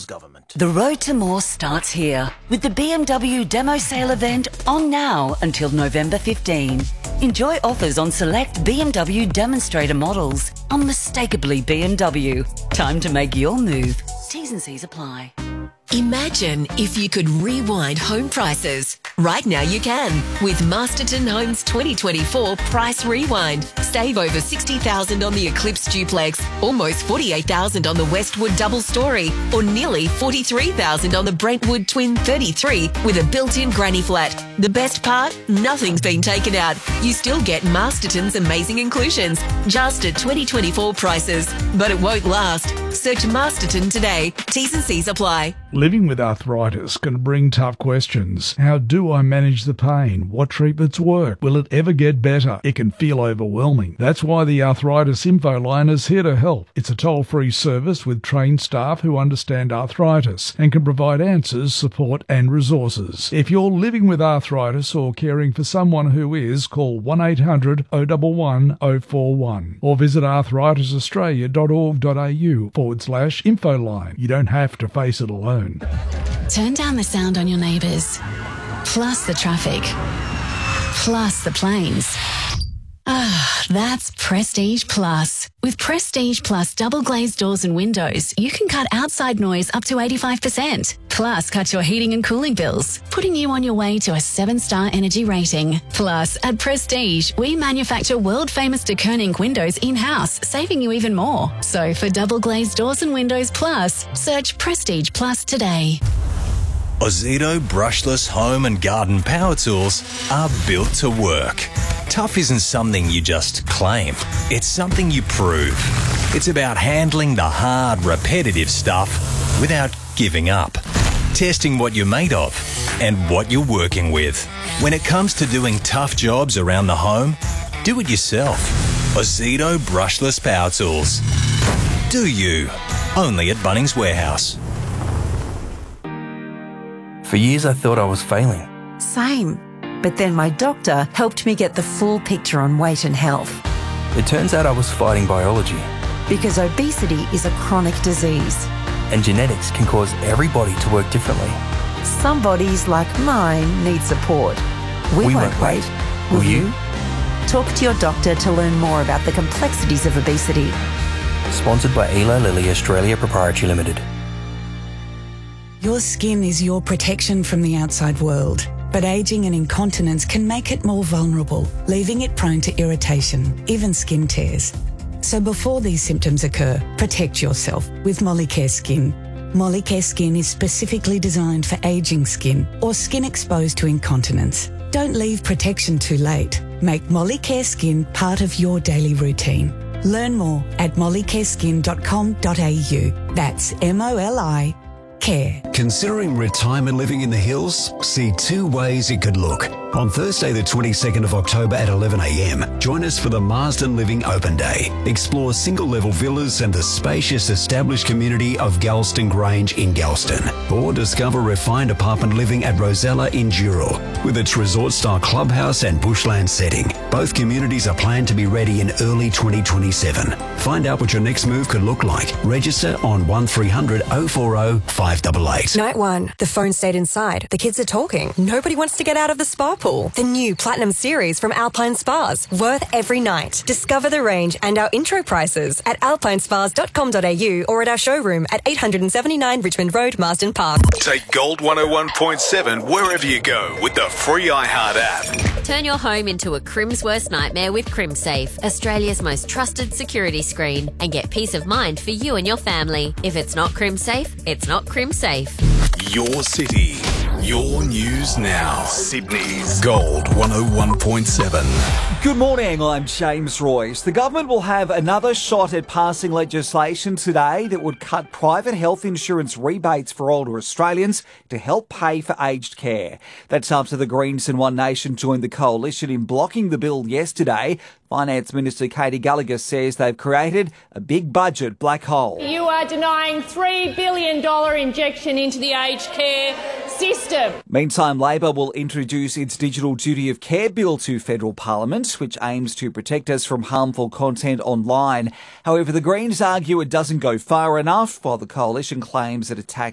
Liberals government. The road to more starts here with the BMW demo sale event on now until November 15. Enjoy offers on select BMW demonstrator models. Unmistakably BMW. Time to make your move. T's and C's apply. Imagine if you could rewind home prices. Right now you can with Masterton Homes 2024 Price Rewind. Save over $60,000 on the Eclipse Duplex, almost $48,000 on the Westwood Double Story, or nearly $43,000 on the Brentwood Twin 33 with a built-in granny flat. The best part? Nothing's been taken out. You still get Masterton's amazing inclusions, just at 2024 prices. But it won't last. Search Masterton today. T's and C's apply. Living with arthritis can bring tough questions. How do I manage the pain? What treatments work? Will it ever get better? It can feel overwhelming. That's why the Arthritis Info Line is here to help. It's a toll-free service with trained staff who understand arthritis and can provide answers, support and resources. If you're living with arthritis or caring for someone who is, call 1800 011 041 or visit arthritisaustralia.org.au/infoline. You don't have to face it alone. Turn down the sound on your neighbours, plus the traffic, plus the planes. Ah, that's Prestige Plus. With Prestige Plus double glazed doors and windows, you can cut outside noise up to 85%. Plus, cut your heating and cooling bills, putting you on your way to a 7-star energy rating. Plus, at Prestige, we manufacture world-famous de Koning windows in-house, saving you even more. So for double glazed doors and windows plus, search Prestige Plus today. Ozito brushless home and garden power tools are built to work. Tough isn't something you just claim. It's something you prove. It's about handling the hard, repetitive stuff without giving up. Testing what you're made of and what you're working with. When it comes to doing tough jobs around the home, do it yourself. Ozito brushless power tools. Do you? Only at Bunnings Warehouse. For years I thought I was failing. Same. But then my doctor helped me get the full picture on weight and health. It turns out I was fighting biology. Because obesity is a chronic disease. And genetics can cause every body to work differently. Some bodies, like mine, need support. We won't wait. Will you? Talk to your doctor to learn more about the complexities of obesity. Sponsored by Eli Lilly Australia Proprietary Limited. Your skin is your protection from the outside world. But ageing and incontinence can make it more vulnerable, leaving it prone to irritation, even skin tears. So before these symptoms occur, protect yourself with Molicare Skin. Molicare Skin is specifically designed for ageing skin or skin exposed to incontinence. Don't leave protection too late. Make Molicare Skin part of your daily routine. Learn more at mollicareskin.com.au. That's MOLI Care. Considering retirement living in the hills? See two ways it could look. On Thursday the 22nd of October at 11 a.m, join us for the Marsden Living Open Day. Explore single-level villas and the spacious established community of Galston Grange in Galston. Or discover refined apartment living at Rosella in Dural, with its resort-style clubhouse and bushland setting. Both communities are planned to be ready in early 2027. Find out what your next move could look like. Register on 1300 040 588. Night 1. The phone stayed inside. The kids are talking. Nobody wants to get out of the spa pool. The new Platinum Series from Alpine Spas. Worth every night. Discover the range and our intro prices at alpinespas.com.au or at our showroom at 879 Richmond Road, Marsden Park. Take Gold 101.7 wherever you go with the free iHeart app. Turn your home into a Crim's worst nightmare with CrimSafe, Australia's most trusted security screen, and get peace of mind for you and your family. If it's not CrimSafe, it's not CrimSafe. Your city, your news now. Sydney's Gold 101.7. Good morning, I'm James Royce. The government will have another shot at passing legislation today that would cut private health insurance rebates for older Australians to help pay for aged care. That's after the Greens and One Nation joined the coalition in blocking the bill yesterday. Finance Minister Katie Gallagher says they've created a big budget black hole. You are denying $3 billion injection into the aged care system. Meantime, Labor will introduce its Digital Duty of Care bill to federal parliament, which aims to protect us from harmful content online. However, the Greens argue it doesn't go far enough, while the coalition claims that a tax